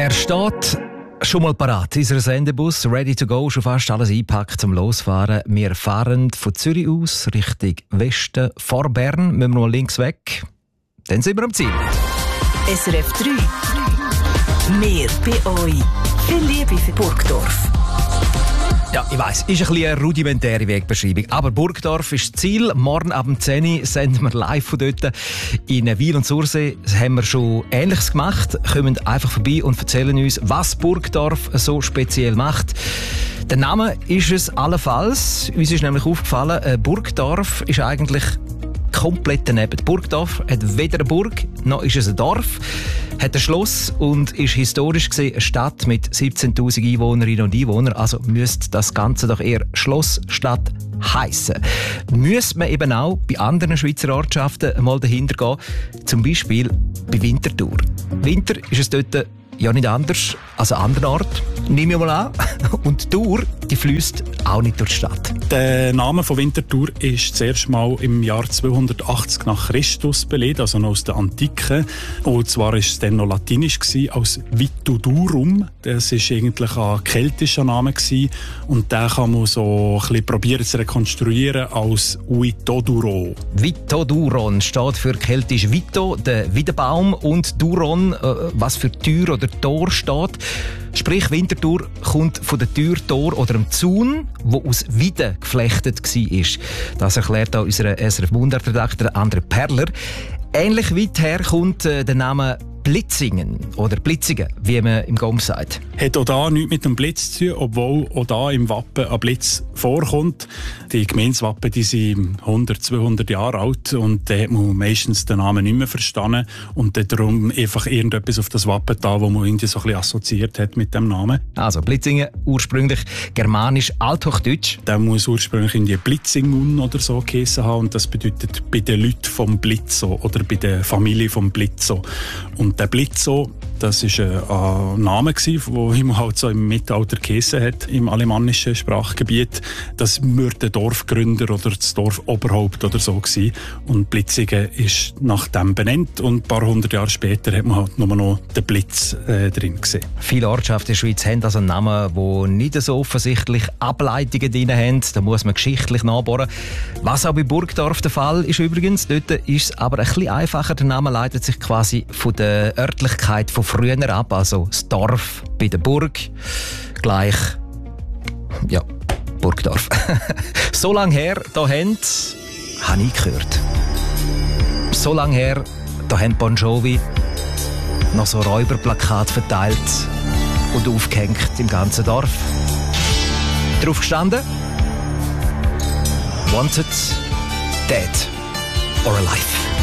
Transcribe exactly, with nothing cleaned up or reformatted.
Er steht schon mal parat. Unser Sendebus, ready to go, schon fast alles eingepackt zum Losfahren. Wir fahren von Zürich aus Richtung Westen. Vor Bern müssen wir mal links weg. Dann sind wir am Ziel. S R F drei. Mehr bei euch. Viel Liebe für Burgdorf. Ja, ich weiss, ist ein bisschen eine rudimentäre Wegbeschreibung. Aber Burgdorf ist das Ziel. Morgen ab zehn Uhr senden wir live von dort. In Wil und Sursee haben wir schon Ähnliches gemacht. Kommen einfach vorbei und erzählen uns, was Burgdorf so speziell macht. Der Name ist es allenfalls. Uns ist nämlich aufgefallen, Burgdorf ist eigentlich komplett daneben. Burgdorf hat weder eine Burg, noch ist es ein Dorf, hat ein Schloss und ist historisch gesehen eine Stadt mit siebzehntausend Einwohnerinnen und Einwohnern. Also müsste das Ganze doch eher Schlossstadt heissen. Müsste man eben auch bei anderen Schweizer Ortschaften mal dahinter gehen, zum Beispiel bei Winterthur. Winter ist es dort ja nicht anders als an anderen Ort, nehme ich mal an. Und die Thur, die fließt auch nicht durch die Stadt. Der Name von Winterthur ist zuerst mal im Jahr zweihundertachtzig nach Christus belegt, also noch aus der Antike. Und zwar war es dann noch latinisch gewesen, als Vitudurum. Das war eigentlich ein keltischer Name gewesen. Und den kann man so ein bisschen probieren zu rekonstruieren als Uitoduro. Vitoduron steht für keltisch Vito, der Wiederbaum, und Duron, was für Tür oder Tor steht. Sprich, Winterthur kommt von der Tür, Tor oder dem Zaun, der aus Weiden geflechtet war. Das erklärt auch unser S R F-Mundart-Redakteur André Perler. Ähnlich weit her kommt äh, der Name Blitzingen oder Blitzingen, wie man im Gom sagt. Hat auch da nichts mit dem Blitz zu tun, obwohl auch da im Wappen ein Blitz vorkommt. Die Gemeindewappen die sind hundert, zweihundert Jahre alt und da hat man meistens den Namen nicht mehr verstanden und darum einfach irgendetwas auf das Wappen da, wo man irgendwie so ein bisschen assoziiert hat mit dem Namen. Also Blitzingen, ursprünglich germanisch, althochdeutsch. Der muss ursprünglich in die Blitzingun oder so geheissen haben und das bedeutet bei den Leuten vom Blitzo oder bei der Familie vom Blitzo. Und der Blitzo, das war ein Name, der ihm halt so im Mittelalter geheissen hat, im alemannischen Sprachgebiet. Das war der Dorfgründer oder das Dorfoberhaupt oder so gewesen. Und Blitzingen ist nach dem benannt und ein paar hundert Jahre später hat man halt nur noch den Blitz äh, drin gesehen. Viele Ortschaften in der Schweiz haben also einen Namen, der nicht so offensichtlich Ableitungen drin haben. Da muss man geschichtlich nachbohren. Was auch bei Burgdorf der Fall ist übrigens. Dort ist es aber ein bisschen einfacher. Der Name leitet sich quasi von der Örtlichkeit von früher ab, also das Dorf bei der Burg, gleich, ja, Burgdorf. So lange her, da haben, habe ich gehört, so lange her, da haben Bon Jovi noch so Räuberplakate verteilt und aufgehängt im ganzen Dorf. Drauf gestanden, Wanted, Dead or Alive.